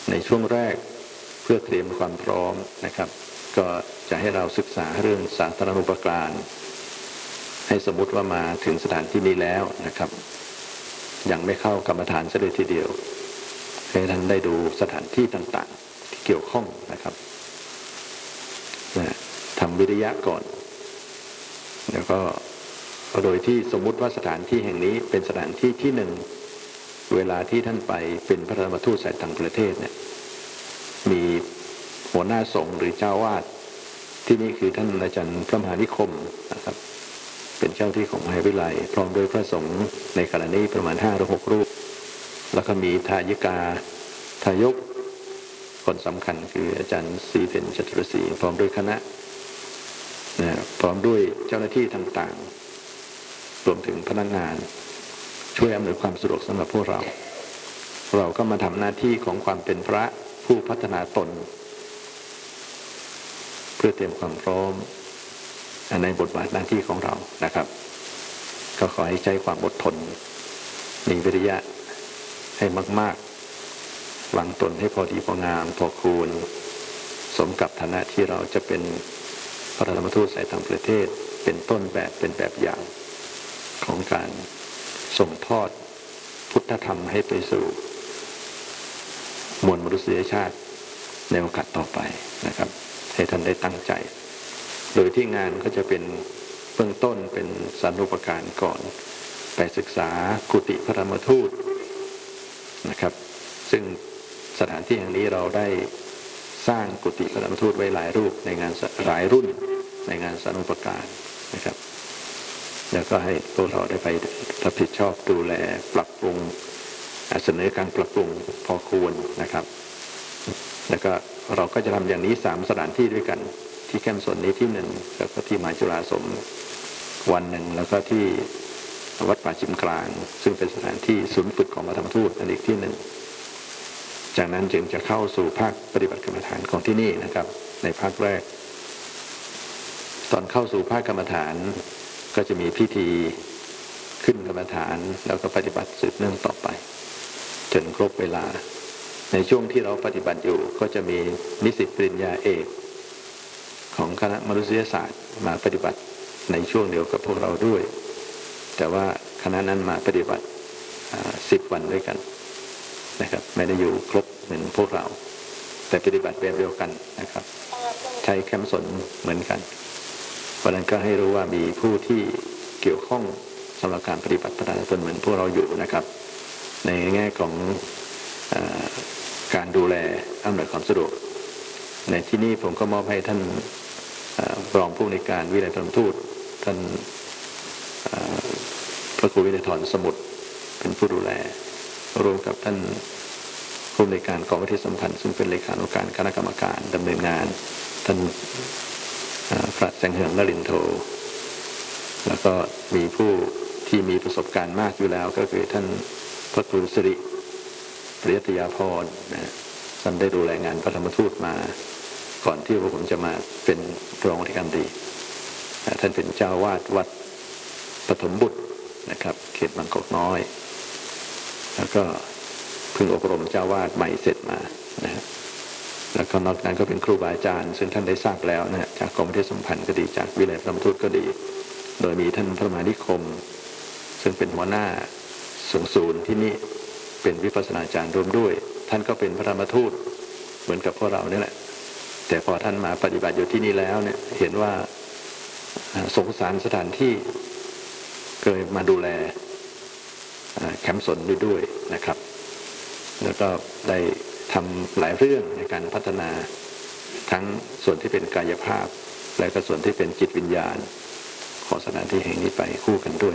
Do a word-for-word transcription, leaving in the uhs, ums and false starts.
ในช่วงแรกเพื่อเตรียมความพร้อมนะครับก็จะให้เราศึกษาเรื่องสาธารณูปการให้สมมติว่ามาถึงสถานที่นี้แล้วนะครับยังไม่เข้ากรรมฐานซะเลยทีเดียวให้ท่านได้ดูสถานที่ต่างๆที่เกี่ยวข้องนะครับนะทำวิริยะก่อนแล้วก็โดยที่สมมุติว่าสถานที่แห่งนี้เป็นสถานที่ที่หนึ่งเวลาที่ท่านไปเป็นพระธรรมทูตสายต่างประเทศเนี่ยมีหัวหน้าสงฆ์หรือเจ้าวาดที่นี่คือท่านอาจารย์พระมหานิคมนะครับเป็นเจ้าที่ของมหาวิทยาลัยพร้อมโดยพระสงฆ์ในขณะนี้ประมาณห้าหรือหกรูปแล้วก็มีทายิกาทายกคนสำคัญคืออาจารย์ศรีเพ็ญจตุรศรีพร้อมด้วยคณะนะพร้อมด้วยเจ้าหน้าที่ต่างๆรวมถึงพนักงานช่วยอำนวยความสะดวกสำหรับพวกเราเราก็มาทำหน้าที่ของความเป็นพระผู้พัฒนาตนเพื่อเตรียมความพร้อมในบทบาทหน้าที่ของเรานะครับก็ขอให้ใช้ความอดทนมีวิริยะให้มากๆวางตนให้พอดีพองามพอควรสมกับฐานะที่เราจะเป็นพระธรรมทูตสายต่างประเทศเป็นต้นแบบเป็นแบบอย่างของการส่งทอดพุทธธรรมให้ไปสู่มวลมนุษยชาติในโอกาสต่อไปนะครับให้ท่านได้ตั้งใจโดยที่งานก็จะเป็นเบื้องต้นเป็นสาธารณูปการก่อนไปศึกษากุฏิพระธรรมทูตนะครับซึ่งสถานที่แห่งนี้เราได้สร้างกุฏิพระธรรมทูตไว้หลายรูปในงานหลายรุ่นในงานสาธารณูปการนะครับแล้วก็ให้พวกเราได้ไปรับผิดชอบดูแลปรับปรุงเสนอการปรับปรุงพอควรนะครับแล้วก็เราก็จะทำอย่างนี้สามสถานที่ด้วยกันที่แคมป์ส่วนนี้ที่หนึ่งแล้วก็ที่มหาจุฬาสมวันหนึ่งแล้วก็ที่วัดป่าชิมกลางซึ่งเป็นสถานที่ศูนย์ฝึกของพระธรรมทูตอันอีกที่หนึ่งจากนั้นจึงจะเข้าสู่ภาคปฏิบัติกรรมฐานของที่นี่นะครับในภาคแรกตอนเข้าสู่ภาคกรรมฐานก็จะมีพิธีขึ้นกรรมฐานแล้วก็ปฏิบัติสืบเนื่องต่อไปจนครบเวลาในช่วงที่เราปฏิบัติอยู่ก็จะมีนิสิตปริญญาเอกของคณะมนุษยศาสตร์มาปฏิบัติในช่วงเดียวกับพวกเราด้วยแต่ว่าคณะนั้นมาปฏิบัติสิบวันด้วยกันนะครับไม่ได้อยู่ครบเหมือนพวกเราแต่ปฏิบัติแบบเดียวกันนะครับใช้แคมป์สนเหมือนกันเพราะนั้นก็ให้รู้ว่ามีผู้ที่เกี่ยวข้องสำหรับการปฏิบัติพัฒนาตนเหมือนพวกเราอยู่นะครับในแง่ของการดูแลอำนวยความสะดวกในที่นี้ผมก็มอบให้ท่านรองผู้อำนวยการวิทยาลัยธรรมทูตท่านพระครูวินัยธรสมุทรเป็นผู้ดูแลรวมกับท่านผู้อำนวยการกองวิทยาสัมพันธ์ซึ่งเป็นเลขานุการคณะกรรมการดำเนินงานท่านพระแสงเหืองนรินทร์โทแล้วก็มีผู้ที่มีประสบการณ์มากอยู่แล้วก็คือท่านพระครูสิริปริยัตยาภรณ์นะท่านได้ดูแลงานพระธรรมทูตมาก่อนที่ผมจะมาเป็นรองอธิการบดีท่านเป็นเจ้าวาดวัดปฐมบุตรนะครับเขตบางกอกน้อยแล้วก็เพิ่งอบรมเจ้าวาดใหม่เสร็จมานะฮะแล้วก็นอกนั้นก็เป็นครูบาอาจารย์ซึ่งท่านได้ทราบแล้วนะจากกรมวิทยาสัมพันธ์ก็ดีจากวิทยาลัยธรรมทูตก็ดีโดยมีท่านพระมหานิคมซึ่งเป็นหัวหน้าสูงศูนย์ที่นี่เป็นวิปัสสนาจารย์รวมด้วยท่านก็เป็นพระธรรมทูตเหมือนกับพวกเรานี่แหละแต่พอท่านมาปฏิบัติอยู่ที่นี่แล้วเนี่ยเห็นว่าสงสารสถานที่ก็เลยมาดูแลแคมป์สนด้วยด้วยนะครับแล้วก็ได้ทำหลายเรื่องในการพัฒนาทั้งส่วนที่เป็นกายภาพและก็ส่วนที่เป็นจิตวิญญาณของสถานที่แห่งนี้ไปคู่กันด้วย